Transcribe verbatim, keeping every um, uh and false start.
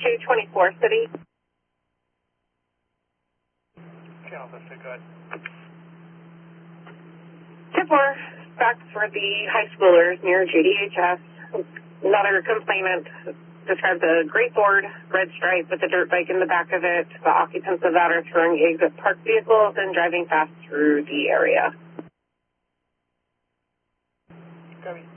two twenty-four City. Channel fifty, go ahead. ten four, back for the high schoolers near J D H S. Another complainant described a gray Ford, red stripe with a dirt bike in the back of it. The occupants of that are throwing eggs at parked vehicles and driving fast through the area. Copy.